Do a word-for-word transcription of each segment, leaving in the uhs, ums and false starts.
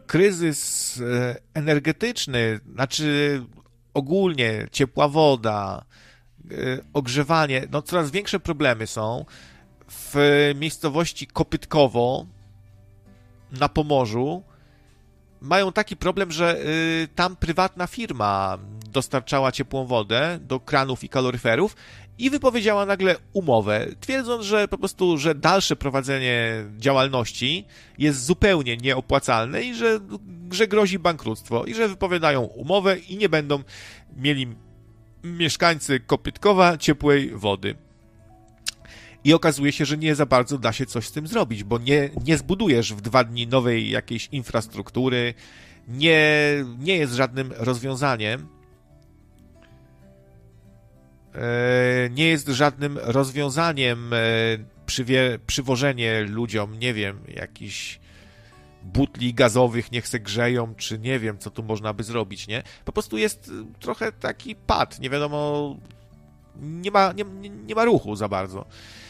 kryzys energetyczny, znaczy ogólnie ciepła woda, ogrzewanie, no coraz większe problemy są w miejscowości Kopytkowo na Pomorzu. Mają taki problem, że y, tam prywatna firma dostarczała ciepłą wodę do kranów i kaloryferów i wypowiedziała nagle umowę, twierdząc, że po prostu, że dalsze prowadzenie działalności jest zupełnie nieopłacalne i że, że grozi bankructwo i że wypowiadają umowę i nie będą mieli mieszkańcy Kopytkowa ciepłej wody. I okazuje się, że nie za bardzo da się coś z tym zrobić, bo nie, nie zbudujesz w dwa dni nowej jakiejś infrastruktury, nie, nie jest żadnym rozwiązaniem, e, nie jest żadnym rozwiązaniem e, przywie, przywożenie ludziom, nie wiem, jakichś butli gazowych, niech se grzeją, czy nie wiem, co tu można by zrobić, nie? Po prostu jest trochę taki pad, nie wiadomo, nie ma, nie, nie ma ruchu za bardzo.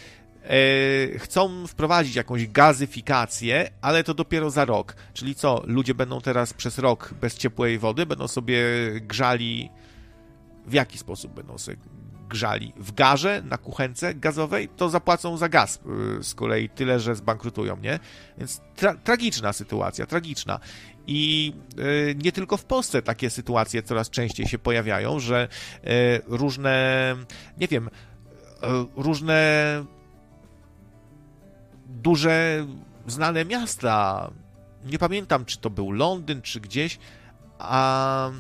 Chcą wprowadzić jakąś gazyfikację, ale to dopiero za rok. Czyli co? Ludzie będą teraz przez rok bez ciepłej wody, będą sobie grzali... W jaki sposób będą sobie grzali? W garze, na kuchence gazowej? To zapłacą za gaz z kolei tyle, że zbankrutują, nie? Więc tra- tragiczna sytuacja, tragiczna. I y, nie tylko w Polsce takie sytuacje coraz częściej się pojawiają, że y, różne, nie wiem, y, różne duże, znane miasta, nie pamiętam, czy to był Londyn, czy gdzieś, a...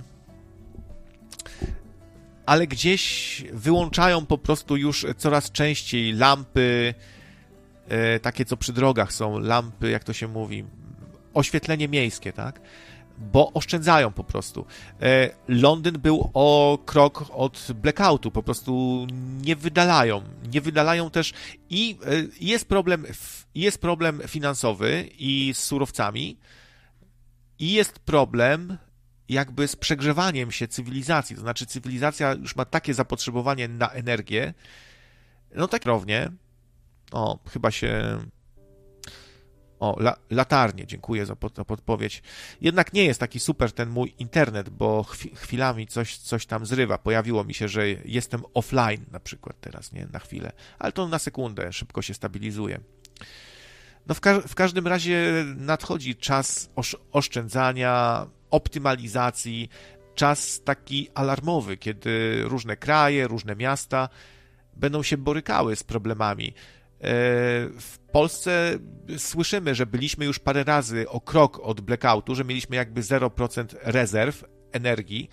ale gdzieś wyłączają po prostu już coraz częściej lampy, e, takie co przy drogach są, lampy, jak to się mówi, oświetlenie miejskie, tak? Bo oszczędzają po prostu. E, Londyn był o krok od blackoutu, po prostu nie wydalają, nie wydalają też i e, jest problem, jest problem finansowy i z surowcami i jest problem jakby z przegrzewaniem się cywilizacji, to znaczy cywilizacja już ma takie zapotrzebowanie na energię, no tak równie, o, chyba się, o, la, latarnie, dziękuję za, pod, za podpowiedź, jednak nie jest taki super ten mój internet, bo chwi, chwilami coś, coś tam zrywa, pojawiło mi się, że jestem offline na przykład teraz, nie, na chwilę, ale to na sekundę, szybko się stabilizuje. No w, ka- w każdym razie nadchodzi czas osz- oszczędzania, optymalizacji, czas taki alarmowy, kiedy różne kraje, różne miasta będą się borykały z problemami. W Polsce słyszymy, że byliśmy już parę razy o krok od blackoutu, że mieliśmy jakby zero procent rezerw energii.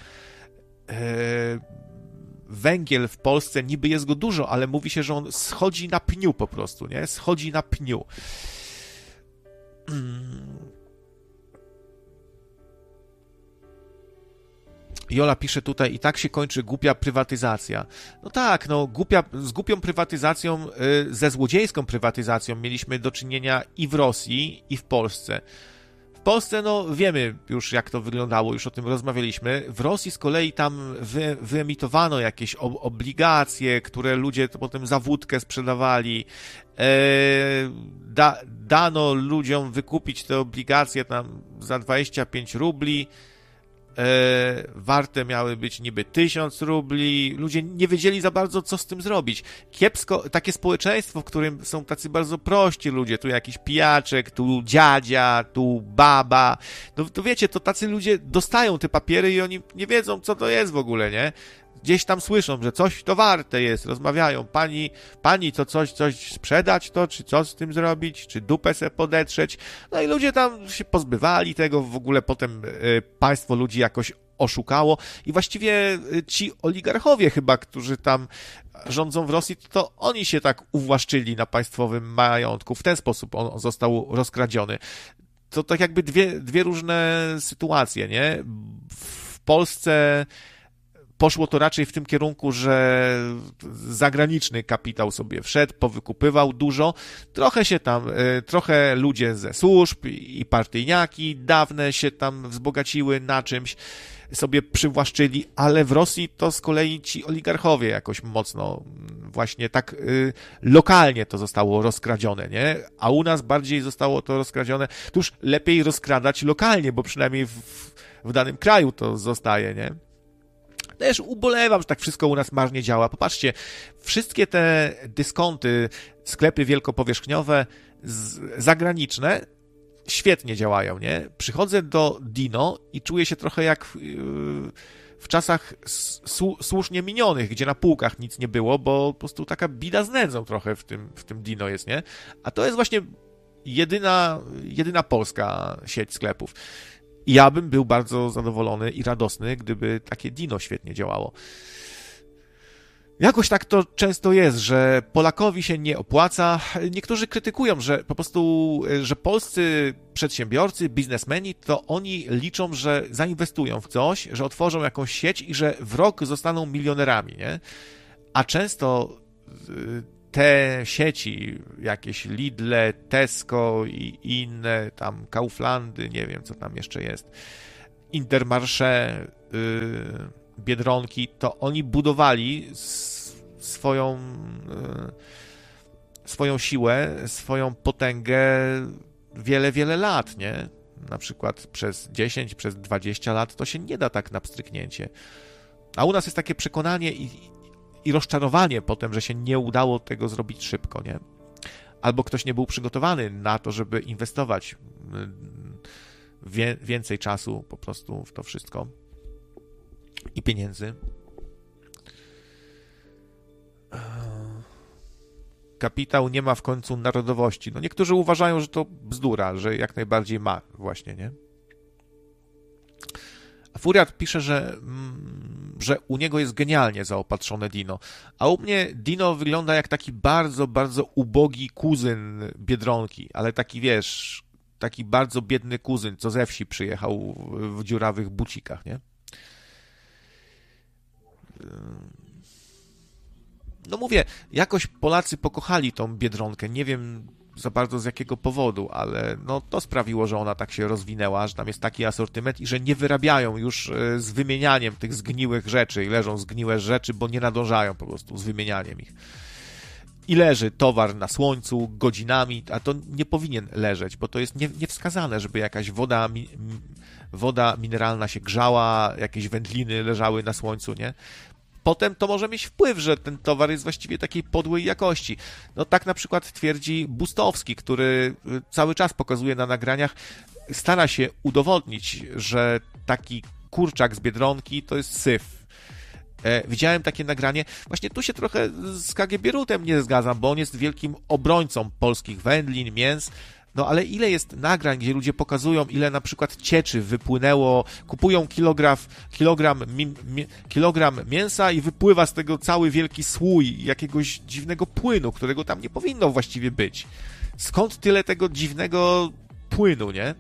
Węgiel w Polsce niby jest go dużo, ale mówi się, że on schodzi na pniu po prostu, nie? Schodzi na pniu. Jola pisze tutaj, i tak się kończy głupia prywatyzacja. No tak, no głupia, z głupią prywatyzacją, ze złodziejską prywatyzacją mieliśmy do czynienia i w Rosji, i w Polsce. W Polsce, no wiemy już, jak to wyglądało, już o tym rozmawialiśmy. W Rosji z kolei tam wy, wyemitowano jakieś obligacje, które ludzie to potem za wódkę sprzedawali. E, da, dano ludziom wykupić te obligacje tam za dwadzieścia pięć rubli. E, warte miały być niby tysiąc rubli. Ludzie nie wiedzieli za bardzo, co z tym zrobić. Kiepsko, takie społeczeństwo, w którym są tacy bardzo prości ludzie, tu jakiś pijaczek, tu dziadzia, tu baba, no to wiecie, to tacy ludzie dostają te papiery i oni nie wiedzą, co to jest w ogóle, nie? Gdzieś tam słyszą, że coś to warte jest, rozmawiają, pani, pani to coś, coś sprzedać to, czy co z tym zrobić, czy dupę se podetrzeć, no i ludzie tam się pozbywali tego, w ogóle potem y, państwo ludzi jakoś oszukało i właściwie y, ci oligarchowie chyba, którzy tam rządzą w Rosji, to oni się tak uwłaszczyli na państwowym majątku, w ten sposób on został rozkradziony. To tak jakby dwie, dwie różne sytuacje, nie? W Polsce poszło to raczej w tym kierunku, że zagraniczny kapitał sobie wszedł, powykupywał dużo. Trochę się tam, trochę ludzie ze służb i partyjniaki dawne się tam wzbogaciły na czymś. sobie przywłaszczyli, ale w Rosji to z kolei ci oligarchowie jakoś mocno właśnie tak y, lokalnie to zostało rozkradzione, nie? A u nas bardziej zostało to rozkradzione. To już lepiej rozkradać lokalnie, bo przynajmniej w, w danym kraju to zostaje, nie? Też ubolewam, że tak wszystko u nas marnie działa. Popatrzcie, wszystkie te dyskonty, sklepy wielkopowierzchniowe, z, zagraniczne świetnie działają, nie? Przychodzę do Dino i czuję się trochę jak w, w czasach su, słusznie minionych, gdzie na półkach nic nie było, bo po prostu taka bida z nędzą trochę w tym, w tym Dino jest, nie? A to jest właśnie jedyna, jedyna polska sieć sklepów. I ja bym był bardzo zadowolony i radosny, gdyby takie Dino świetnie działało. Jakoś tak to często jest, że Polakowi się nie opłaca. Niektórzy krytykują, że po prostu, że polscy przedsiębiorcy, biznesmeni, to oni liczą, że zainwestują w coś, że otworzą jakąś sieć i że w rok zostaną milionerami, nie? A często te sieci, jakieś Lidle, Tesco i inne, tam Kauflandy, nie wiem, co tam jeszcze jest, Intermarché, yy, Biedronki, to oni budowali swoją, yy, swoją siłę, swoją potęgę wiele, wiele lat, nie? Na przykład przez dziesięć, przez dwadzieścia lat to się nie da tak na pstryknięcie. A u nas jest takie przekonanie i i rozczarowanie potem, że się nie udało tego zrobić szybko, nie? Albo ktoś nie był przygotowany na to, żeby inwestować wie, więcej czasu po prostu w to wszystko i pieniędzy. Kapitał nie ma w końcu narodowości. No niektórzy uważają, że to bzdura, że jak najbardziej ma właśnie, nie? A Furiat pisze, że, że u niego jest genialnie zaopatrzone Dino. A u mnie Dino wygląda jak taki bardzo, bardzo ubogi kuzyn Biedronki, ale taki, wiesz, taki bardzo biedny kuzyn, co ze wsi przyjechał w dziurawych bucikach, nie? No mówię, jakoś Polacy pokochali tą Biedronkę. Nie wiem za bardzo z jakiego powodu, ale no to sprawiło, że ona tak się rozwinęła, że tam jest taki asortyment i że nie wyrabiają już z wymienianiem tych zgniłych rzeczy i leżą zgniłe rzeczy, bo nie nadążają po prostu z wymienianiem ich. I leży towar na słońcu godzinami, a to nie powinien leżeć, bo to jest nie, niewskazane, żeby jakaś woda, mi, woda mineralna się grzała, jakieś wędliny leżały na słońcu, nie? Potem to może mieć wpływ, że ten towar jest właściwie takiej podłej jakości. No tak na przykład twierdzi Bustowski, który cały czas pokazuje na nagraniach, stara się udowodnić, że taki kurczak z Biedronki to jest syf. E, widziałem takie nagranie. Właśnie tu się trochę z K G Bierutem nie zgadzam, bo on jest wielkim obrońcą polskich wędlin, mięs. No ale ile jest nagrań, gdzie ludzie pokazują, ile na przykład cieczy wypłynęło, kupują kilogram, kilogram, mi, mi, kilogram mięsa i wypływa z tego cały wielki słój jakiegoś dziwnego płynu, którego tam nie powinno właściwie być. Skąd tyle tego dziwnego płynu, nie?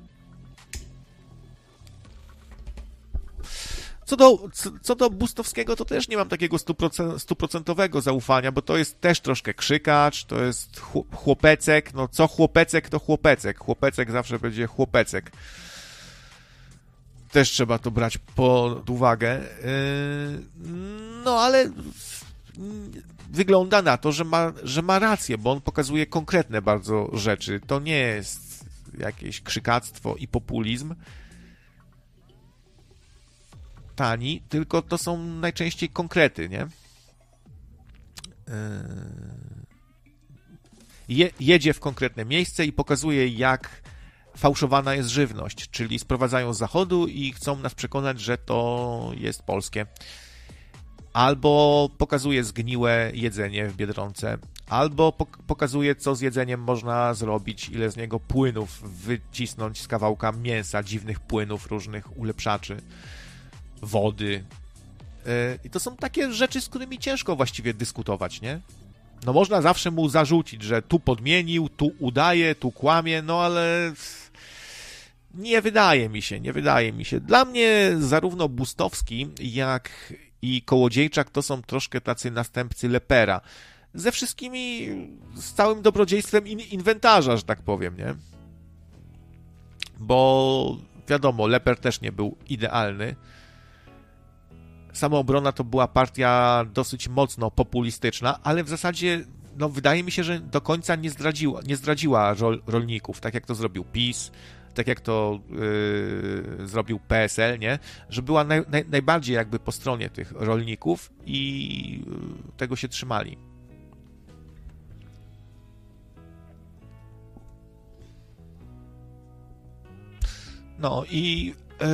Co do, co, co do Bustowskiego, to też nie mam takiego stuprocentowego zaufania, bo to jest też troszkę krzykacz, to jest chłopecek, no co chłopecek, to chłopecek. Chłopecek zawsze będzie chłopecek. Też trzeba to brać pod uwagę. No ale wygląda na to, że ma, że ma rację, bo on pokazuje konkretne bardzo rzeczy. To nie jest jakieś krzykactwo i populizm tani, tylko to są najczęściej konkrety, nie? Je, jedzie w konkretne miejsce i pokazuje, jak fałszowana jest żywność, czyli sprowadzają z zachodu i chcą nas przekonać, że to jest polskie. Albo pokazuje zgniłe jedzenie w Biedronce, albo pokazuje, co z jedzeniem można zrobić, ile z niego płynów wycisnąć z kawałka mięsa, dziwnych płynów, różnych ulepszaczy, wody. I to są takie rzeczy, z którymi ciężko właściwie dyskutować, nie? No można zawsze mu zarzucić, że tu podmienił, tu udaje, tu kłamie, no ale nie wydaje mi się, nie wydaje mi się. Dla mnie zarówno Bustowski, jak i Kołodziejczak to są troszkę tacy następcy Lepera. Ze wszystkimi, z całym dobrodziejstwem in- inwentarza, że tak powiem, nie? Bo wiadomo, Leper też nie był idealny. Samoobrona to była partia dosyć mocno populistyczna, ale w zasadzie no, wydaje mi się, że do końca nie zdradziła, nie zdradziła rol, rolników, tak jak to zrobił PiS, tak jak to yy, zrobił P S L, nie? Że była naj, naj, najbardziej jakby po stronie tych rolników i yy, tego się trzymali. No i yy,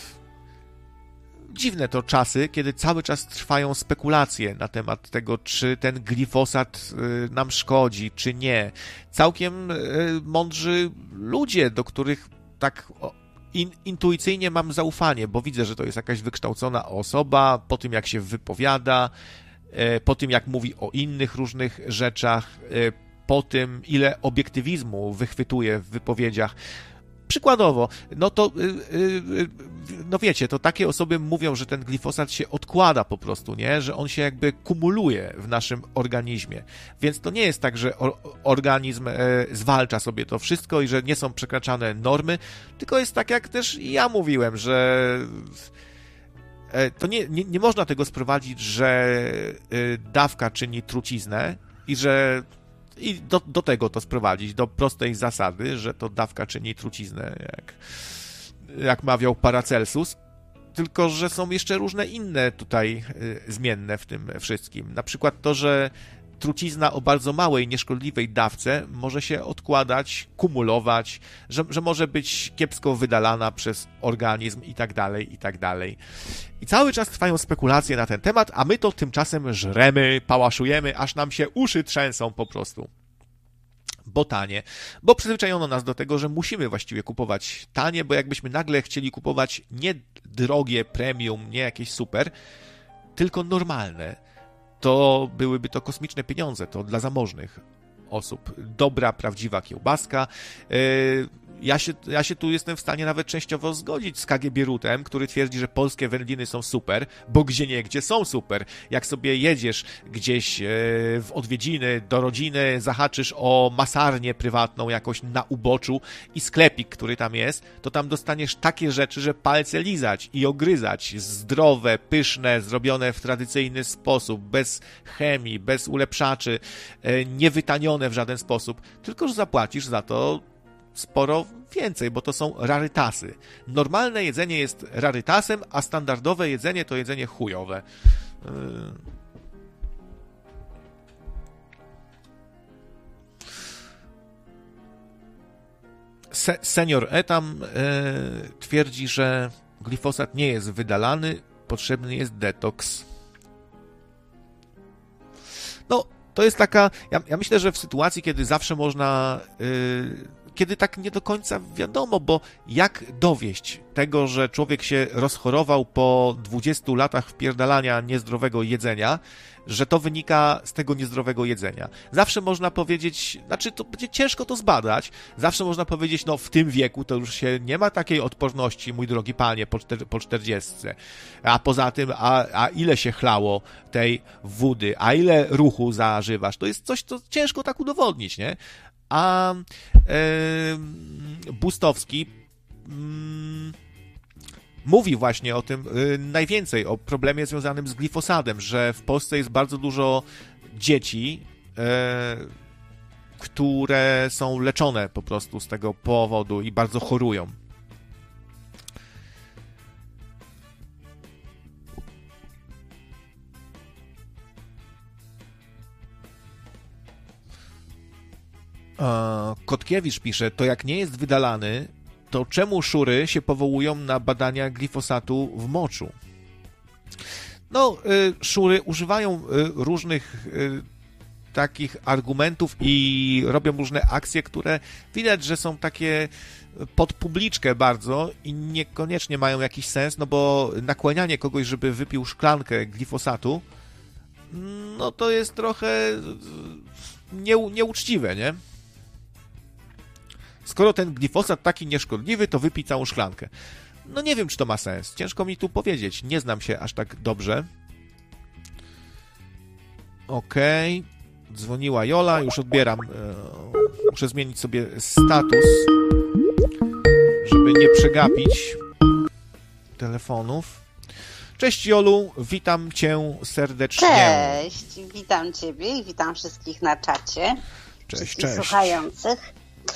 dziwne to czasy, kiedy cały czas trwają spekulacje na temat tego, czy ten glifosat yy, nam szkodzi, czy nie. Całkiem yy, mądrzy ludzie, do których tak in, intuicyjnie mam zaufanie, bo widzę, że to jest jakaś wykształcona osoba, po tym jak się wypowiada, yy, po tym jak mówi o innych różnych rzeczach, yy, po tym ile obiektywizmu wychwytuje w wypowiedziach. Przykładowo, no to, yy, yy, no wiecie, to takie osoby mówią, że ten glifosat się odkłada po prostu, nie? Że on się jakby kumuluje w naszym organizmie. Więc to nie jest tak, że or- organizm yy, zwalcza sobie to wszystko i że nie są przekraczane normy, tylko jest tak, jak też ja mówiłem, że yy, to nie, nie, nie można tego sprowadzić, że yy, dawka czyni truciznę i że I do, do tego to sprowadzić, do prostej zasady, że to dawka czyni truciznę, jak, jak mawiał Paracelsus, tylko że są jeszcze różne inne tutaj y, zmienne w tym wszystkim. Na przykład to, że trucizna o bardzo małej, nieszkodliwej dawce może się odkładać, kumulować, że, że może być kiepsko wydalana przez organizm i tak dalej, i tak dalej. I cały czas trwają spekulacje na ten temat, a my to tymczasem żremy, pałaszujemy, aż nam się uszy trzęsą po prostu. Bo tanie. Bo przyzwyczajono nas do tego, że musimy właściwie kupować tanie, bo jakbyśmy nagle chcieli kupować nie drogie, premium, nie jakieś super, tylko normalne, to byłyby to kosmiczne pieniądze, to dla zamożnych osób. Dobra, prawdziwa kiełbaska. Yy, ja się, ja się tu jestem w stanie nawet częściowo zgodzić z K G Bierutem, który twierdzi, że polskie wędliny są super, bo gdzieniegdzie są super. Jak sobie jedziesz gdzieś yy, w odwiedziny do rodziny, zahaczysz o masarnię prywatną jakoś na uboczu i sklepik, który tam jest, to tam dostaniesz takie rzeczy, że palce lizać i ogryzać. Zdrowe, pyszne, zrobione w tradycyjny sposób, bez chemii, bez ulepszaczy, yy, niewytanione w żaden sposób, tylko że zapłacisz za to sporo więcej, bo to są rarytasy. Normalne jedzenie jest rarytasem, a standardowe jedzenie to jedzenie chujowe. Se- senior Etam e, twierdzi, że glifosat nie jest wydalany, potrzebny jest detoks. No, to jest taka... Ja, ja myślę, że w sytuacji, kiedy zawsze można... E, kiedy tak nie do końca wiadomo, bo jak dowieść tego, że człowiek się rozchorował po dwudziestu latach wpierdalania niezdrowego jedzenia, że to wynika z tego niezdrowego jedzenia. Zawsze można powiedzieć, znaczy to będzie ciężko to zbadać, zawsze można powiedzieć, no w tym wieku to już się nie ma takiej odporności, mój drogi panie, po, czter- po czterdziestce. A poza tym, a, a ile się chlało tej wody, a ile ruchu zażywasz, to jest coś, co ciężko tak udowodnić, nie? A e, Bustowski mm, mówi właśnie o tym y, najwięcej, o problemie związanym z glifosadem, że w Polsce jest bardzo dużo dzieci, y, które są leczone po prostu z tego powodu i bardzo chorują. Kotkiewicz pisze, to jak nie jest wydalany, to czemu szury się powołują na badania glifosatu w moczu? No, y, szury używają y, różnych y, takich argumentów i robią różne akcje, które widać, że są takie pod publiczkę bardzo i niekoniecznie mają jakiś sens, no bo nakłanianie kogoś, żeby wypił szklankę glifosatu, no to jest trochę nie, nieuczciwe, nie? Skoro ten glifosat taki nieszkodliwy, to wypij całą szklankę. No nie wiem, czy to ma sens. Ciężko mi tu powiedzieć. Nie znam się aż tak dobrze. Okej. Okay. Dzwoniła Jola. Już odbieram. Muszę zmienić sobie status, żeby nie przegapić telefonów. Cześć Jolu, witam Cię serdecznie. Cześć, witam Ciebie i witam wszystkich na czacie. Cześć, wszystkich cześć. słuchających.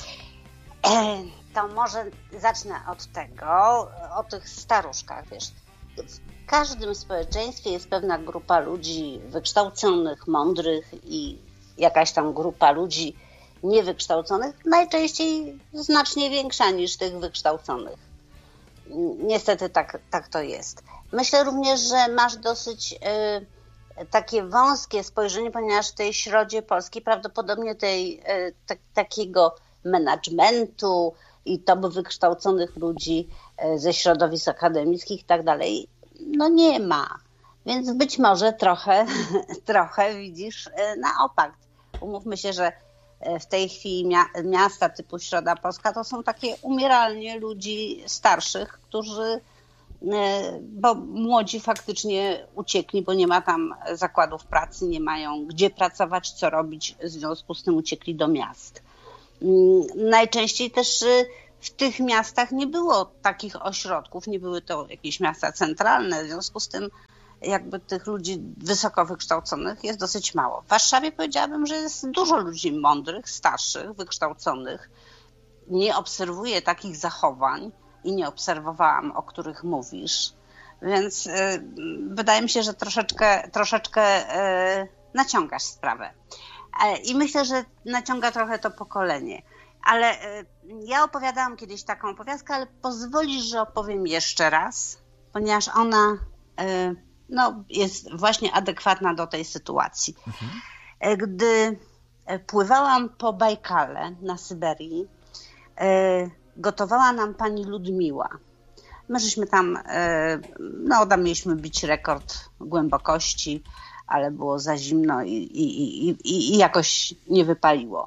To może zacznę od tego, o tych staruszkach, wiesz. W każdym społeczeństwie jest pewna grupa ludzi wykształconych, mądrych i jakaś tam grupa ludzi niewykształconych, najczęściej znacznie większa niż tych wykształconych. Niestety tak, tak to jest. Myślę również, że masz dosyć y, takie wąskie spojrzenie, ponieważ w tej środzie Polski prawdopodobnie tej, y, t- takiego managementu i to by wykształconych ludzi y, ze środowisk akademickich i tak dalej, no nie ma. Więc być może trochę, trochę widzisz y, na opak. Umówmy się, że w tej chwili mia- miasta typu Środa Polska to są takie umieralnie ludzi starszych, którzy, bo młodzi faktycznie uciekli, bo nie ma tam zakładów pracy, nie mają gdzie pracować, co robić, w związku z tym uciekli do miast. Najczęściej też w tych miastach nie było takich ośrodków, nie były to jakieś miasta centralne, w związku z tym jakby tych ludzi wysoko wykształconych jest dosyć mało. W Warszawie powiedziałabym, że jest dużo ludzi mądrych, starszych, wykształconych. Nie obserwuję takich zachowań i nie obserwowałam, o których mówisz. Więc y, wydaje mi się, że troszeczkę, troszeczkę y, naciągasz sprawę. Y, I myślę, że naciąga trochę to pokolenie. Ale y, ja opowiadałam kiedyś taką opowiastkę, ale pozwolisz, że opowiem jeszcze raz, ponieważ ona... Y, no, jest właśnie adekwatna do tej sytuacji. Mhm. Gdy pływałam po Bajkale na Syberii, gotowała nam pani Ludmiła. My żeśmy tam, no tam mieliśmy bić rekord głębokości, ale było za zimno i, i, i, i jakoś nie wypaliło.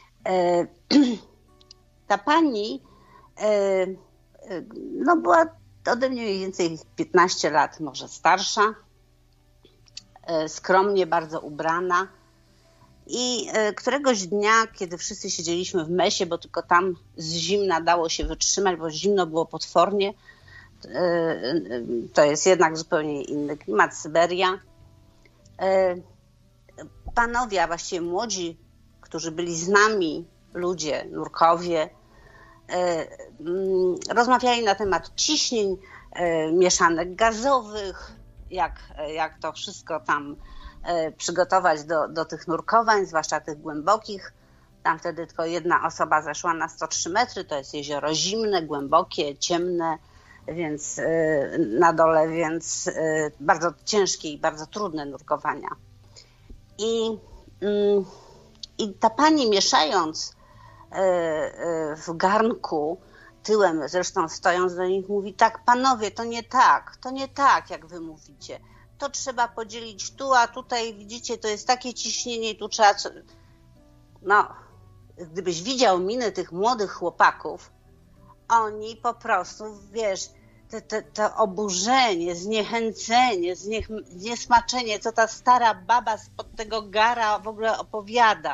Ta pani no była ode mnie mniej więcej piętnaście lat, może starsza, skromnie bardzo ubrana i któregoś dnia, kiedy wszyscy siedzieliśmy w mesie, bo tylko tam z zimna dało się wytrzymać, bo zimno było potwornie, to jest jednak zupełnie inny klimat, Syberia. Panowie, a właściwie młodzi, którzy byli z nami, ludzie, nurkowie, rozmawiali na temat ciśnień, mieszanek gazowych, jak, jak to wszystko tam przygotować do, do tych nurkowań, zwłaszcza tych głębokich. Tam wtedy tylko jedna osoba zeszła na sto trzy metry, to jest jezioro zimne, głębokie, ciemne, więc na dole, więc bardzo ciężkie i bardzo trudne nurkowania. I, i ta pani mieszając w garnku, tyłem zresztą stojąc do nich, mówi: tak, panowie, to nie tak, to nie tak, jak wy mówicie. To trzeba podzielić tu, a tutaj widzicie, to jest takie ciśnienie, tu trzeba... No, gdybyś widział miny tych młodych chłopaków, oni po prostu, wiesz, to, to, to oburzenie, zniechęcenie, zniech, zniesmaczenie, co ta stara baba spod tego gara w ogóle opowiada.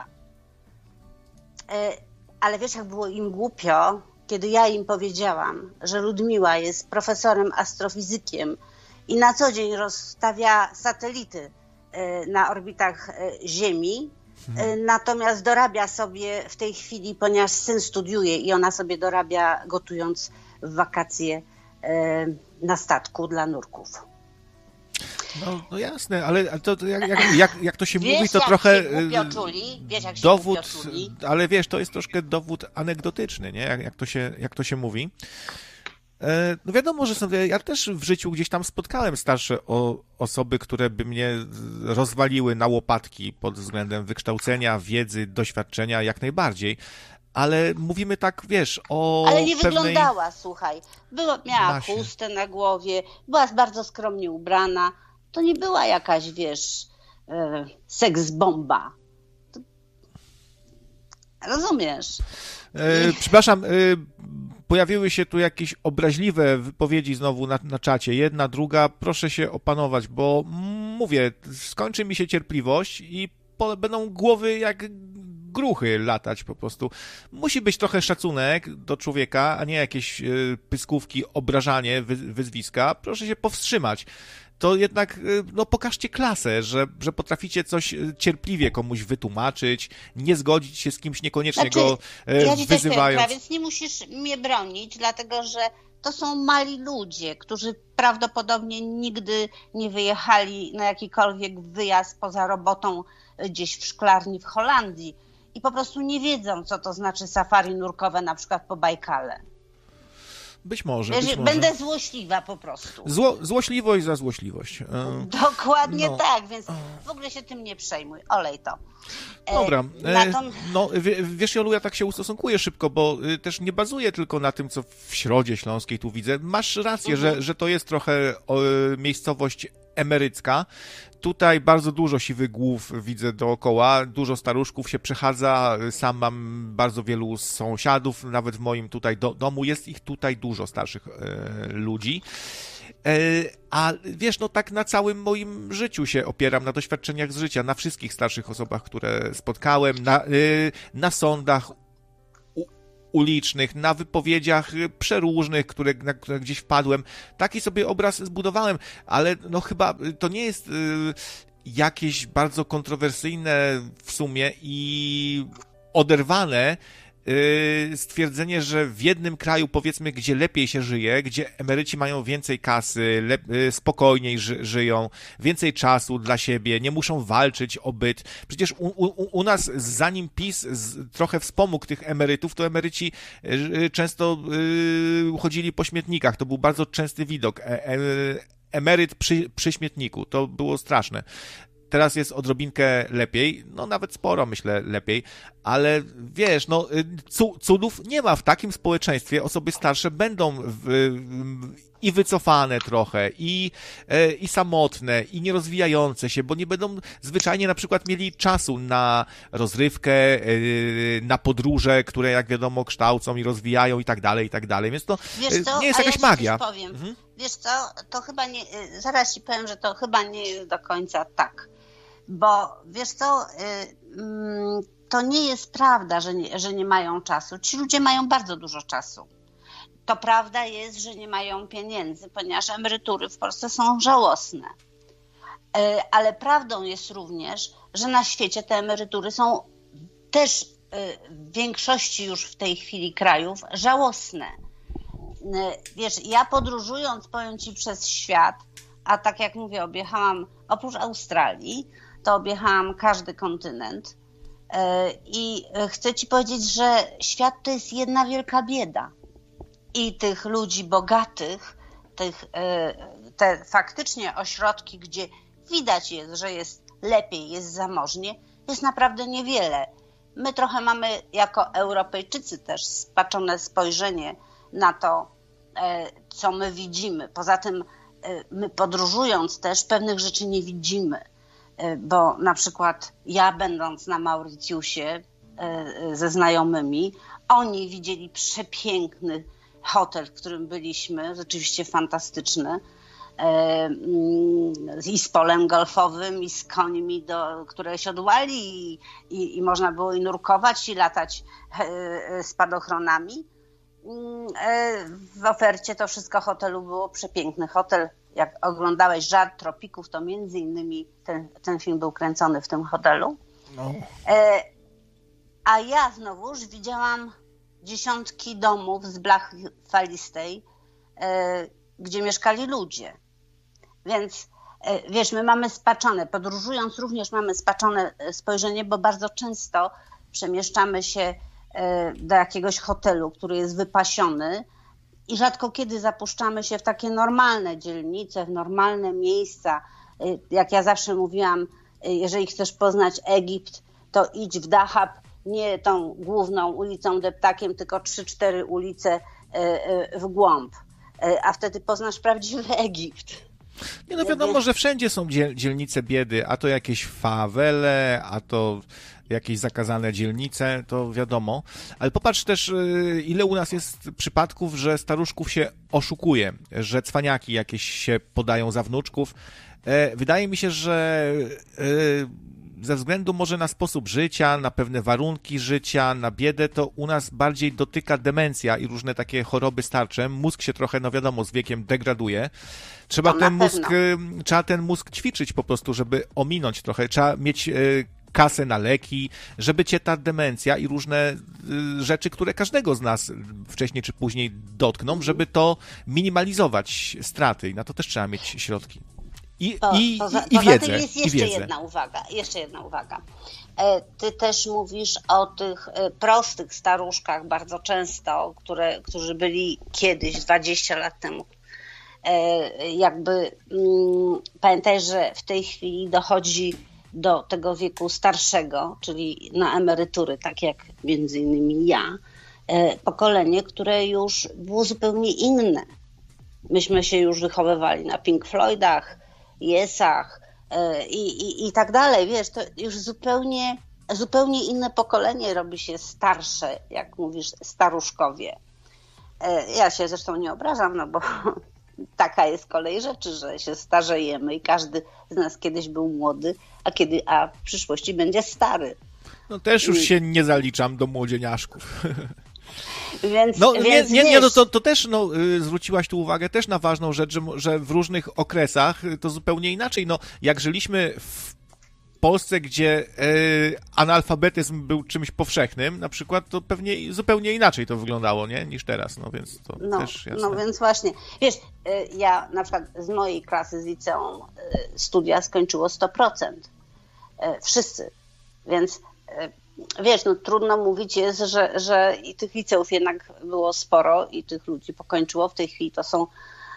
Ale wiesz, jak było im głupio, kiedy ja im powiedziałam, że Ludmiła jest profesorem astrofizykiem i na co dzień rozstawia satelity na orbitach Ziemi, hmm. natomiast dorabia sobie w tej chwili, ponieważ syn studiuje i ona sobie dorabia, gotując w wakacje na statku dla nurków. No, no jasne, ale to, to jak, jak, jak, jak to się wiesz, mówi, to jak trochę się głupio czuli? Wiesz, jak się dowód, głupio czuli? Ale wiesz, to jest troszkę dowód anegdotyczny, nie? Jak, jak, to, się, jak to się mówi. E, no wiadomo, że są, ja też w życiu gdzieś tam spotkałem starsze o, osoby, które by mnie rozwaliły na łopatki pod względem wykształcenia, wiedzy, doświadczenia, jak najbardziej. Ale mówimy tak, wiesz, o Ale nie pewnej... wyglądała, słuchaj. Była, miała Masie. chustę na głowie, była bardzo skromnie ubrana. To nie była jakaś, wiesz, e, seks bomba. To... Rozumiesz? E, przepraszam, e, pojawiły się tu jakieś obraźliwe wypowiedzi znowu na, na czacie. Jedna, druga. Proszę się opanować, bo mówię, skończy mi się cierpliwość i po, będą głowy jak gruchy latać po prostu. Musi być trochę szacunek do człowieka, a nie jakieś y, pyskówki, obrażanie, wy, wyzwiska. Proszę się powstrzymać. to jednak no, pokażcie klasę, że, że potraficie coś cierpliwie komuś wytłumaczyć, nie zgodzić się z kimś niekoniecznie znaczy, go ja ci wyzywając. Też powiem, więc nie musisz mnie bronić, dlatego że to są mali ludzie, którzy prawdopodobnie nigdy nie wyjechali na jakikolwiek wyjazd poza robotą gdzieś w szklarni w Holandii i po prostu nie wiedzą, co to znaczy safari nurkowe na przykład po Bajkale. Być może, Wiesz, być może. Będę złośliwa po prostu. Zło, złośliwość za złośliwość. Dokładnie no. tak, więc w ogóle się tym nie przejmuj. Olej to. Dobra, e, tom... no wiesz Jolu, ja tak się ustosunkuję szybko, bo też nie bazuję tylko na tym, co w Środzie Śląskiej tu widzę. Masz rację, mhm. że, że to jest trochę o, miejscowość emerycka. Tutaj bardzo dużo siwych głów widzę dookoła, dużo staruszków się przechadza, sam mam bardzo wielu sąsiadów, nawet w moim tutaj do, domu jest ich tutaj dużo starszych e, ludzi. A wiesz, no tak na całym moim życiu się opieram, na doświadczeniach z życia, na wszystkich starszych osobach, które spotkałem, na, na sądach ulicznych, na wypowiedziach przeróżnych, które, na które gdzieś wpadłem. Taki sobie obraz zbudowałem, ale no chyba to nie jest jakieś bardzo kontrowersyjne w sumie i oderwane stwierdzenie, że w jednym kraju, powiedzmy, gdzie lepiej się żyje, gdzie emeryci mają więcej kasy, lep- spokojniej ży- żyją, więcej czasu dla siebie, nie muszą walczyć o byt. Przecież u, u, u nas, zanim PiS z, trochę wspomógł tych emerytów, to emeryci y, często y, chodzili po śmietnikach. To był bardzo częsty widok. E, e, emeryt przy, przy śmietniku. To było straszne. Teraz jest odrobinkę lepiej, no nawet sporo, myślę, lepiej, ale wiesz, no cudów nie ma w takim społeczeństwie, osoby starsze będą w, w, i wycofane trochę, i, i samotne, i nierozwijające się, bo nie będą zwyczajnie na przykład mieli czasu na rozrywkę, na podróże, które jak wiadomo kształcą i rozwijają i tak dalej, i tak dalej, więc to Wiesz co? nie jest A jakaś ja magia. Powiem. Mhm. Wiesz co, to chyba nie, zaraz ci powiem, że to chyba nie jest do końca tak. Bo wiesz co, to nie jest prawda, że nie, że nie mają czasu. Ci ludzie mają bardzo dużo czasu. To prawda jest, że nie mają pieniędzy, ponieważ emerytury w Polsce są żałosne. Ale prawdą jest również, że na świecie te emerytury są też w większości już w tej chwili krajów żałosne. Wiesz, ja podróżując, powiem ci, przez świat, a tak jak mówię, objechałam oprócz Australii, to objechałam każdy kontynent i chcę ci powiedzieć, że świat to jest jedna wielka bieda. I tych ludzi bogatych, tych, te faktycznie ośrodki, gdzie widać jest, że jest lepiej, jest zamożnie, jest naprawdę niewiele. My trochę mamy jako Europejczycy też spaczone spojrzenie na to, co my widzimy. Poza tym my podróżując też pewnych rzeczy nie widzimy. Bo na przykład ja będąc na Mauritiusie ze znajomymi, oni widzieli przepiękny hotel, w którym byliśmy, rzeczywiście fantastyczny, i z polem golfowym, i z końmi, do, które siodłali, i, i, i można było i nurkować, i latać spadochronami. W ofercie to wszystko hotelu było przepiękny hotel. Jak oglądałeś Żar tropików, to między innymi ten, ten film był kręcony w tym hotelu. No. E, a ja znowuż widziałam dziesiątki domów z blachy falistej, e, gdzie mieszkali ludzie. Więc e, wiesz, my mamy spaczone, podróżując również mamy spaczone spojrzenie, bo bardzo często przemieszczamy się e, do jakiegoś hotelu, który jest wypasiony, i rzadko kiedy zapuszczamy się w takie normalne dzielnice, w normalne miejsca. Jak ja zawsze mówiłam, jeżeli chcesz poznać Egipt, to idź w Dahab, nie tą główną ulicą Deptakiem, tylko trzy cztery ulice w głąb. A wtedy poznasz prawdziwy Egipt. Nie no wiadomo, że wszędzie są dzielnice biedy, a to jakieś fawele, a to jakieś zakazane dzielnice, to wiadomo. Ale popatrz też, ile u nas jest przypadków, że staruszków się oszukuje, że cwaniaki jakieś się podają za wnuczków. Wydaje mi się, że ze względu może na sposób życia, na pewne warunki życia, na biedę, to u nas bardziej dotyka demencja i różne takie choroby starcze. Mózg się trochę, no wiadomo, z wiekiem degraduje. Trzeba ten mózg, trzeba ten mózg ćwiczyć po prostu, żeby ominąć trochę. Trzeba mieć kasę na leki, żeby cię ta demencja i różne rzeczy, które każdego z nas wcześniej czy później dotkną, żeby to minimalizować straty. I na to też trzeba mieć środki. I, po, i, poza, i, i poza wiedzę. tym jest i jeszcze wiedzę. jedna uwaga, jeszcze jedna uwaga. Ty też mówisz o tych prostych staruszkach bardzo często, które, którzy byli kiedyś, dwadzieścia lat temu. Jakby pamiętaj, że w tej chwili dochodzi do tego wieku starszego, czyli na emerytury, tak jak między innymi ja, pokolenie, które już było zupełnie inne. Myśmy się już wychowywali na Pink Floydach, Yesach i, i, i tak dalej. Wiesz, to już zupełnie, zupełnie inne pokolenie robi się starsze, jak mówisz, staruszkowie. Ja się zresztą nie obrażam, no bo taka jest kolej rzeczy, że się starzejemy i każdy z nas kiedyś był młody, a kiedy, a w przyszłości będzie stary. No też już I... się nie zaliczam do młodzieniaszków. Więc, no więc nie, nie, nie no to, to też no, zwróciłaś tu uwagę też na ważną rzecz, że, że w różnych okresach to zupełnie inaczej. No, jak żyliśmy w Polsce, gdzie e, analfabetyzm był czymś powszechnym, na przykład, to pewnie zupełnie inaczej to wyglądało, nie? Niż teraz, no więc to no, też jasne. No więc właśnie, wiesz, ja na przykład z mojej klasy z liceum studia skończyło sto procent. Wszyscy. Więc wiesz, no trudno mówić jest, że, że i tych liceów jednak było sporo i tych ludzi pokończyło. W tej chwili to są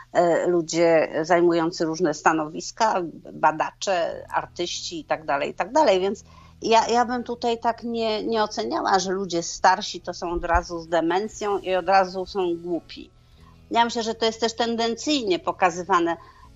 ludzie zajmujący różne stanowiska, badacze, artyści i tak dalej, i tak dalej. Więc ja, ja bym tutaj tak nie, nie oceniała, że ludzie starsi to są od razu z demencją i od razu są głupi. Ja myślę, że to jest też tendencyjnie pokazywane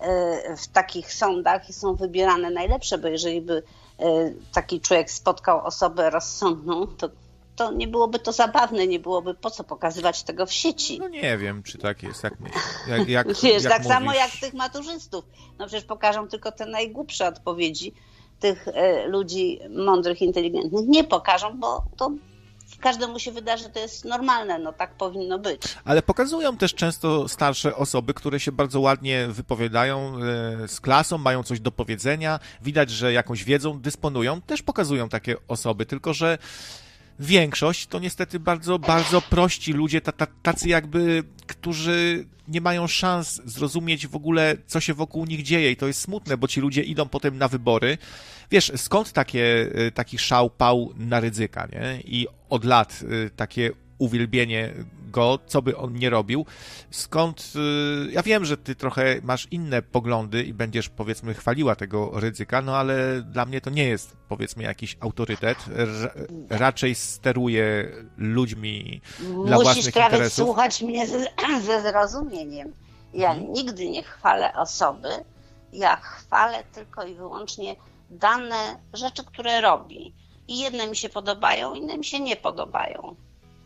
w takich sądach i są wybierane najlepsze, bo jeżeli by taki człowiek spotkał osobę rozsądną, to, to nie byłoby to zabawne, nie byłoby po co pokazywać tego w sieci. No nie wiem, czy tak jest, jak my, jak, jak, Wiesz, jak tak mówisz. samo jak tych maturzystów. No przecież pokażą tylko te najgłupsze odpowiedzi tych ludzi mądrych, inteligentnych. Nie pokażą, bo to każdemu się wyda, że to jest normalne, no tak powinno być. Ale pokazują też często starsze osoby, które się bardzo ładnie wypowiadają z klasą, mają coś do powiedzenia, widać, że jakąś wiedzą dysponują, też pokazują takie osoby, tylko że większość to niestety bardzo, bardzo prości ludzie, tacy jakby, którzy nie mają szans zrozumieć w ogóle, co się wokół nich dzieje i to jest smutne, bo ci ludzie idą potem na wybory. Wiesz, skąd takie, taki szał pał na Rydzyka, nie? I od lat takie uwielbienie go, co by on nie robił. Skąd, ja wiem, że ty trochę masz inne poglądy i będziesz, powiedzmy, chwaliła tego Rydzyka, no ale dla mnie to nie jest, powiedzmy, jakiś autorytet. R- raczej steruje ludźmi Musisz dla własnych prawie interesów. słuchać mnie ze, ze zrozumieniem. Ja hmm. nigdy nie chwalę osoby, ja chwalę tylko i wyłącznie dane rzeczy, które robi. I jedne mi się podobają, inne mi się nie podobają.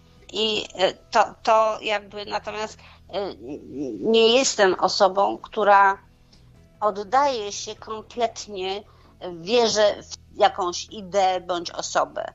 I to, to jakby natomiast nie jestem osobą, która oddaje się kompletnie, wierzę w jakąś ideę bądź osobę.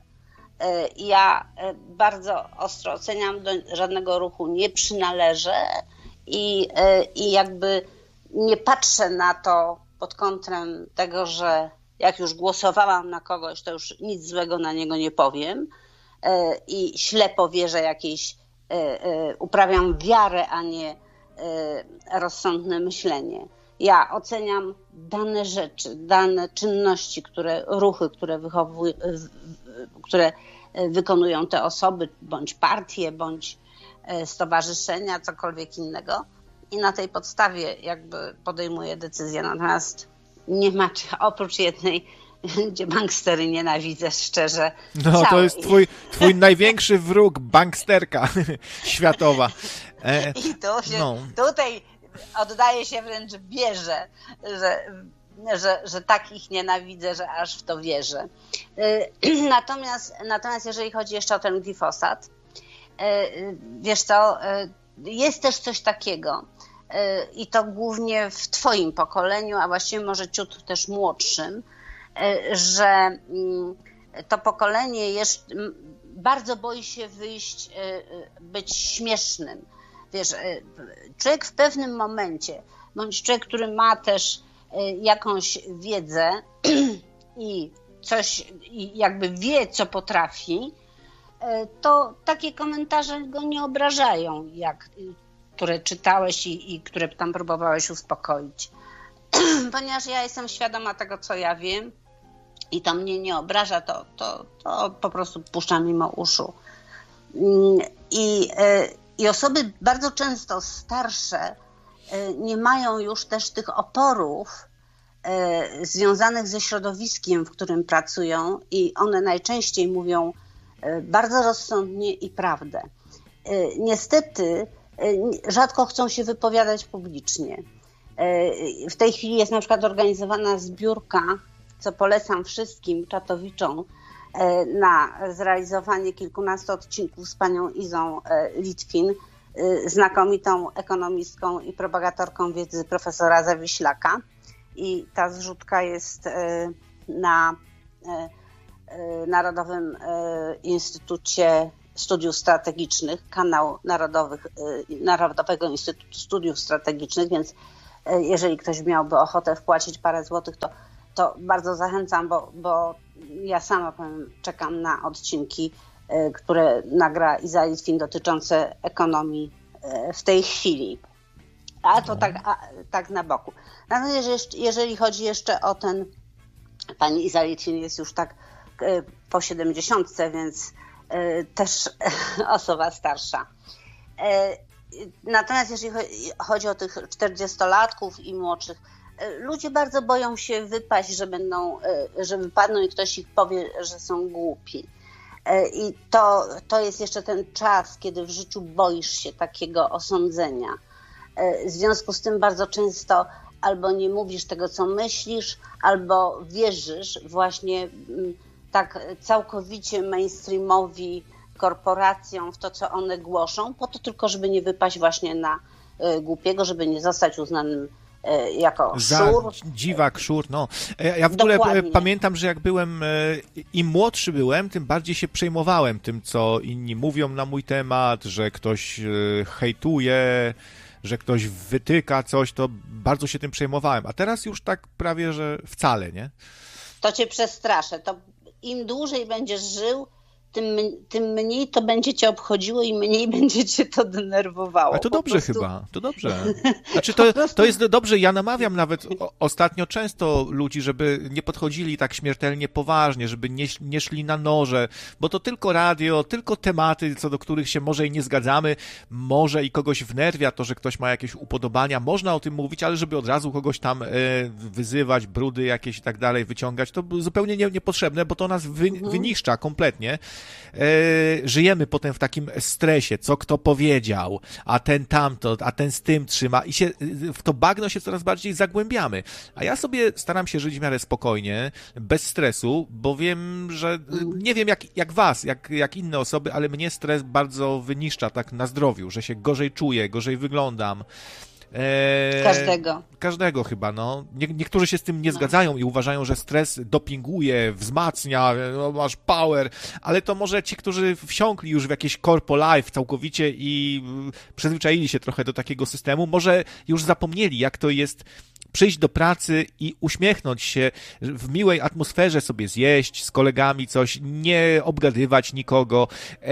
Ja bardzo ostro oceniam, do żadnego ruchu nie przynależę i, i jakby nie patrzę na to pod kątem tego, że jak już głosowałam na kogoś, to już nic złego na niego nie powiem i ślepo wierzę jakiejś, uprawiam wiarę, a nie rozsądne myślenie. Ja oceniam dane rzeczy, dane czynności, które, ruchy, które, wychowują, które wykonują te osoby, bądź partie, bądź stowarzyszenia, cokolwiek innego i na tej podstawie jakby podejmuję decyzję. Natomiast nie ma, oprócz jednej, gdzie bankstery nienawidzę szczerze. No całej. To jest twój, twój największy wróg, banksterka światowa. E, I tu się, no. tutaj oddaje się wręcz wierze, że, że, że takich nienawidzę, że aż w to wierzę. Natomiast, natomiast jeżeli chodzi jeszcze o ten glifosat, wiesz co, jest też coś takiego i to głównie w twoim pokoleniu, a właściwie może ciut też młodszym, że to pokolenie jeszcze bardzo boi się wyjść, być śmiesznym. Wiesz, człowiek w pewnym momencie, bądź człowiek, który ma też jakąś wiedzę i coś, i jakby wie, co potrafi, to takie komentarze go nie obrażają, jak, które czytałeś i, i które tam próbowałeś uspokoić. Ponieważ ja jestem świadoma tego, co ja wiem i to mnie nie obraża, to, to, to po prostu puszczam mimo uszu. I, I osoby bardzo często starsze nie mają już też tych oporów związanych ze środowiskiem, w którym pracują i one najczęściej mówią bardzo rozsądnie i prawdę. Niestety rzadko chcą się wypowiadać publicznie. W tej chwili jest na przykład organizowana zbiórka, co polecam wszystkim czatowiczom, na zrealizowanie kilkunastu odcinków z panią Izą Litwin, znakomitą ekonomistką i propagatorką wiedzy profesora Zawiślaka. I ta zrzutka jest na Narodowym Instytucie Studiów Strategicznych, kanał Narodowych, Narodowego Instytutu Studiów Strategicznych, więc jeżeli ktoś miałby ochotę wpłacić parę złotych, to, to bardzo zachęcam, bo, bo ja sama powiem, czekam na odcinki, które nagra Iza Litwin dotyczące ekonomii w tej chwili. A to tak, a, tak na boku. Natomiast jeżeli chodzi jeszcze o ten, pani Iza Litwin jest już tak po siedemdziesiątce, więc też osoba starsza. Natomiast jeżeli chodzi o tych czterdziestolatków i młodszych, ludzie bardzo boją się wypaść, że będą, że wypadną i ktoś ich powie, że są głupi. I to, to jest jeszcze ten czas, kiedy w życiu boisz się takiego osądzenia. W związku z tym bardzo często albo nie mówisz tego, co myślisz, albo wierzysz właśnie tak całkowicie mainstreamowi, korporacjom w to, co one głoszą, po to tylko, żeby nie wypaść właśnie na głupiego, żeby nie zostać uznanym jako szur. Za dziwak, szur, no. Ja w ogóle Dokładnie. Pamiętam, że jak byłem, im młodszy byłem, tym bardziej się przejmowałem tym, co inni mówią na mój temat, że ktoś hejtuje, że ktoś wytyka coś, to bardzo się tym przejmowałem. A teraz już tak prawie, że wcale, nie? To cię przestraszę. To im dłużej będziesz żył, tym, tym mniej to będzie cię obchodziło i mniej będzie cię to denerwowało. Ale to po dobrze prostu... chyba, to dobrze. Znaczy to, prostu... to jest dobrze, ja namawiam nawet o, ostatnio często ludzi, żeby nie podchodzili tak śmiertelnie poważnie, żeby nie, nie szli na noże, bo to tylko radio, tylko tematy, co do których się może i nie zgadzamy, może i kogoś wnerwia to, że ktoś ma jakieś upodobania, można o tym mówić, ale żeby od razu kogoś tam e, wyzywać, brudy jakieś i tak dalej, wyciągać, to zupełnie nie, niepotrzebne, bo to nas wy, mhm. wyniszcza kompletnie. E, żyjemy potem w takim stresie, co kto powiedział, a ten tamto, a ten z tym trzyma i się w to bagno się coraz bardziej zagłębiamy. A ja sobie staram się żyć w miarę spokojnie, bez stresu, bo wiem, że nie wiem jak, jak was, jak, jak inne osoby, ale mnie stres bardzo wyniszcza tak na zdrowiu, że się gorzej czuję, gorzej wyglądam. Eee, każdego. Każdego chyba, no. Nie, niektórzy się z tym nie no. zgadzają i uważają, że stres dopinguje, wzmacnia, no, masz power, ale to może ci, którzy wsiąkli już w jakieś corpo life całkowicie i przyzwyczaili się trochę do takiego systemu, może już zapomnieli, jak to jest przyjść do pracy i uśmiechnąć się, w miłej atmosferze sobie zjeść z kolegami coś, nie obgadywać nikogo,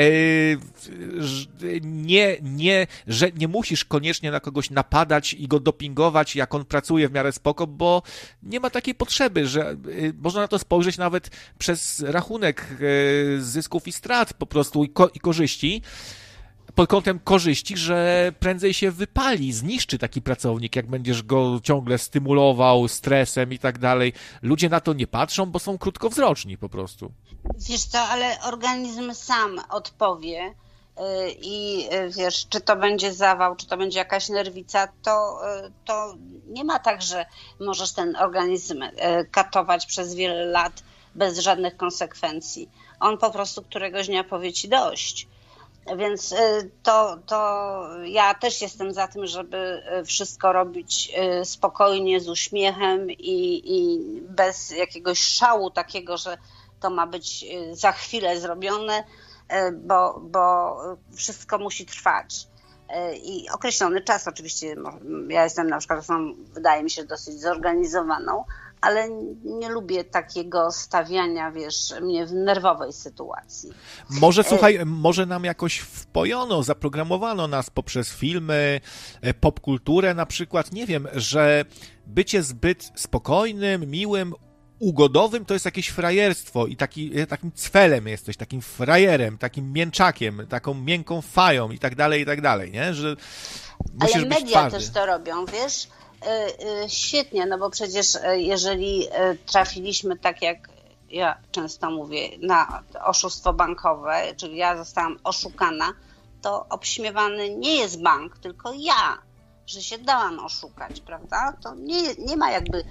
nie, nie, że nie musisz koniecznie na kogoś napadać i go dopingować, jak on pracuje w miarę spoko, bo nie ma takiej potrzeby, że można na to spojrzeć nawet przez rachunek zysków i strat po prostu i, ko- i korzyści, pod kątem korzyści, że prędzej się wypali, zniszczy taki pracownik, jak będziesz go ciągle stymulował stresem i tak dalej. Ludzie na to nie patrzą, bo są krótkowzroczni po prostu. Wiesz co, ale organizm sam odpowie i wiesz, czy to będzie zawał, czy to będzie jakaś nerwica, to, to nie ma tak, że możesz ten organizm katować przez wiele lat bez żadnych konsekwencji. On po prostu któregoś dnia powie ci dość. Więc to, to ja też jestem za tym, żeby wszystko robić spokojnie, z uśmiechem i, i bez jakiegoś szału takiego, że to ma być za chwilę zrobione, bo, bo wszystko musi trwać. I określony czas oczywiście, ja jestem na przykład, wydaje mi się, dosyć zorganizowaną, ale nie lubię takiego stawiania, wiesz, mnie w nerwowej sytuacji. Może, słuchaj, może nam jakoś wpojono, zaprogramowano nas poprzez filmy, popkulturę na przykład, nie wiem, że bycie zbyt spokojnym, miłym, ugodowym to jest jakieś frajerstwo i taki, takim cwelem jesteś, takim frajerem, takim mięczakiem, taką miękką fają i tak dalej, i tak dalej, nie? Że musisz ale być media twardy. Też to robią, wiesz? Świetnie, no bo przecież jeżeli trafiliśmy, tak jak ja często mówię, na oszustwo bankowe, czyli ja zostałam oszukana, to obśmiewany nie jest bank, tylko ja, że się dałam oszukać, prawda? To nie, nie ma jakby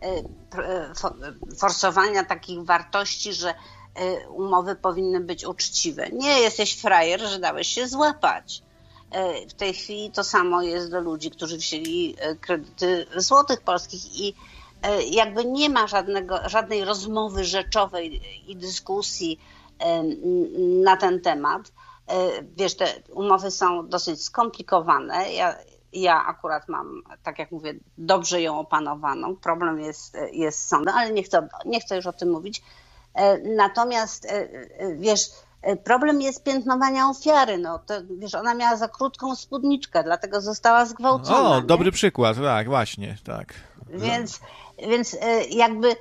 forsowania takich wartości, że umowy powinny być uczciwe. Nie jesteś frajer, że dałeś się złapać. W tej chwili to samo jest do ludzi, którzy wzięli kredyty złotych polskich i jakby nie ma żadnego, żadnej rozmowy rzeczowej i dyskusji na ten temat. Wiesz, te umowy są dosyć skomplikowane. Ja, ja akurat mam, tak jak mówię, dobrze ją opanowaną. Problem jest, jest z sądem, ale nie chcę, nie chcę już o tym mówić. Natomiast wiesz, problem jest piętnowania ofiary. No, to, wiesz, ona miała za krótką spódniczkę, dlatego została zgwałcona. O, dobry nie? przykład, tak, właśnie, tak. Więc, więc jakby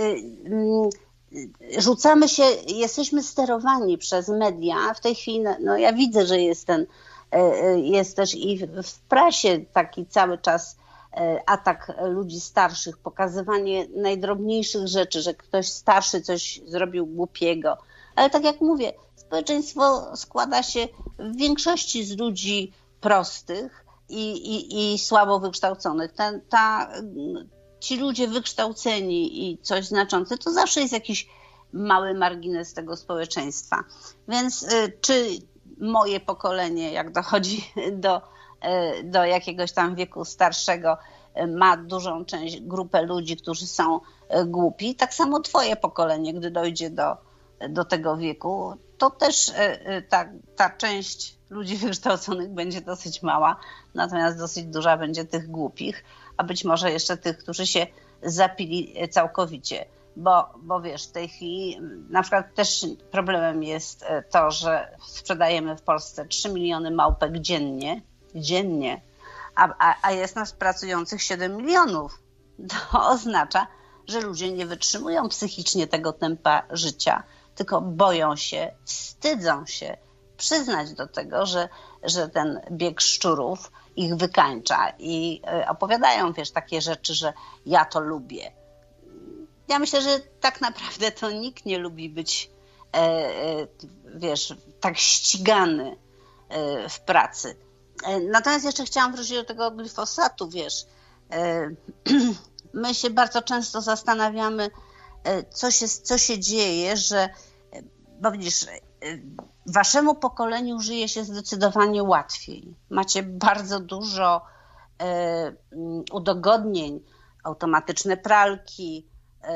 rzucamy się, jesteśmy sterowani przez media. W tej chwili, no ja widzę, że jest ten, jest też i w prasie taki cały czas atak ludzi starszych, pokazywanie najdrobniejszych rzeczy, że ktoś starszy coś zrobił głupiego. Ale tak jak mówię, społeczeństwo składa się w większości z ludzi prostych i, i, i słabo wykształconych. Ta, ta, ci ludzie wykształceni i coś znaczące, to zawsze jest jakiś mały margines tego społeczeństwa. Więc czy moje pokolenie, jak dochodzi do, do jakiegoś tam wieku starszego, ma dużą część, grupę ludzi, którzy są głupi, tak samo twoje pokolenie, gdy dojdzie do, do tego wieku, to też ta, ta część ludzi wykształconych będzie dosyć mała, natomiast dosyć duża będzie tych głupich, a być może jeszcze tych, którzy się zapili całkowicie. Bo, bo wiesz, w tej chwili na przykład też problemem jest to, że sprzedajemy w Polsce trzy miliony małpek dziennie, dziennie, a, a, a jest nas pracujących siedem milionów. To oznacza, że ludzie nie wytrzymują psychicznie tego tempa życia, tylko boją się, wstydzą się przyznać do tego, że, że ten bieg szczurów ich wykańcza i opowiadają, wiesz, takie rzeczy, że ja to lubię. Ja myślę, że tak naprawdę to nikt nie lubi być, wiesz, tak ścigany w pracy. Natomiast jeszcze chciałam wrócić do tego glifosatu, wiesz. My się bardzo często zastanawiamy, co się, co się dzieje, że, bo widzisz, waszemu pokoleniu żyje się zdecydowanie łatwiej. Macie bardzo dużo udogodnień, automatyczne pralki,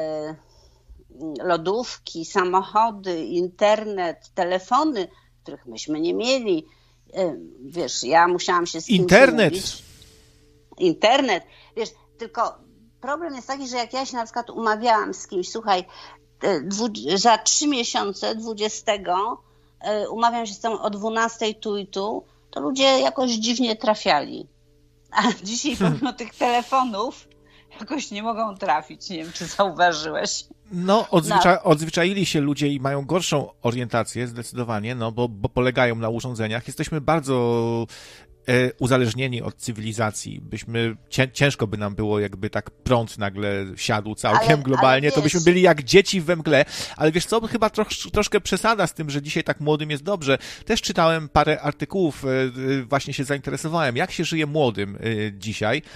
lodówki, samochody, internet, telefony, których myśmy nie mieli. Wiesz, ja musiałam się z kimś Internet. Mówić. Internet. Wiesz, tylko problem jest taki, że jak ja się na przykład umawiałam z kimś, słuchaj, za trzy miesiące, dwudziestego, umawiam się z tą o dwunastej tu i tu, to ludzie jakoś dziwnie trafiali. A dzisiaj pomimo tych telefonów jakoś nie mogą trafić. Nie wiem, czy zauważyłeś. No, odzwycza- no, odzwyczaili się ludzie i mają gorszą orientację zdecydowanie, no, bo, bo polegają na urządzeniach. Jesteśmy bardzo e, uzależnieni od cywilizacji. Byśmy, cię, ciężko by nam było, jakby tak prąd nagle siadł całkiem ale, globalnie, ale to byśmy byli jak dzieci we mgle. Ale wiesz co, chyba trosz, troszkę przesada z tym, że dzisiaj tak młodym jest dobrze. Też czytałem parę artykułów, e, właśnie się zainteresowałem, jak się żyje młodym e, dzisiaj.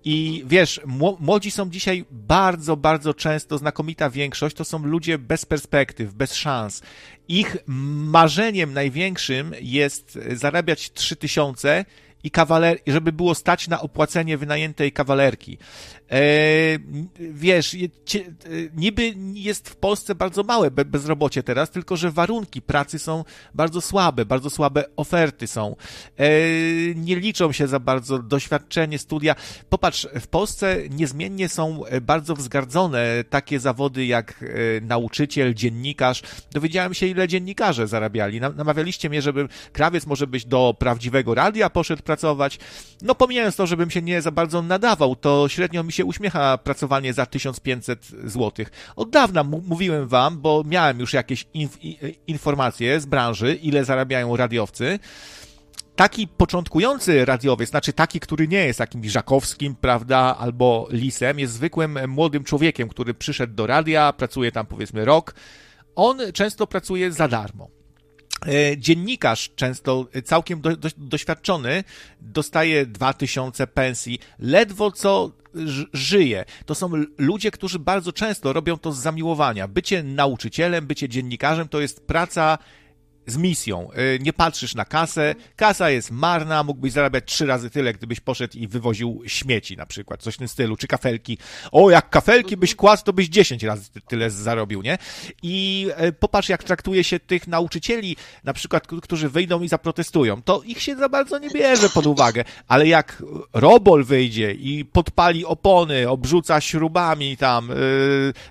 I wiesz, młodzi są dzisiaj bardzo, bardzo często, znakomita większość, to są ludzie bez perspektyw, bez szans. Ich marzeniem największym jest zarabiać trzy tysiące i kawaler, żeby było stać na opłacenie wynajętej kawalerki. E, wiesz, cie, niby jest w Polsce bardzo małe bezrobocie teraz, tylko że warunki pracy są bardzo słabe, bardzo słabe oferty są. E, nie liczą się za bardzo doświadczenie, studia. Popatrz, w Polsce niezmiennie są bardzo wzgardzone takie zawody jak nauczyciel, dziennikarz. Dowiedziałem się, ile dziennikarze zarabiali. Namawialiście mnie, żebym krawiec może być do prawdziwego radia poszedł pracować. No pomijając to, żebym się nie za bardzo nadawał, to średnio mi się uśmiecha pracowanie za tysiąc pięćset złotych. Od dawna m- mówiłem wam, bo miałem już jakieś inf- informacje z branży, ile zarabiają radiowcy. Taki początkujący radiowiec, znaczy taki, który nie jest jakimś Żakowskim, prawda, albo Lisem, jest zwykłym młodym człowiekiem, który przyszedł do radia, pracuje tam powiedzmy rok. On często pracuje za darmo. Dziennikarz, często całkiem do, do, doświadczony, dostaje dwa tysiące pensji, ledwo co żyje. To są ludzie, którzy bardzo często robią to z zamiłowania. Bycie nauczycielem, bycie dziennikarzem to jest praca z misją. Nie patrzysz na kasę, kasa jest marna, mógłbyś zarabiać trzy razy tyle, gdybyś poszedł i wywoził śmieci na przykład, coś w tym stylu, czy kafelki. O, jak kafelki byś kładł, to byś dziesięć razy tyle zarobił, nie? I popatrz, jak traktuje się tych nauczycieli, na przykład, którzy wyjdą i zaprotestują, to ich się za bardzo nie bierze pod uwagę, ale jak robol wyjdzie i podpali opony, obrzuca śrubami tam, yy,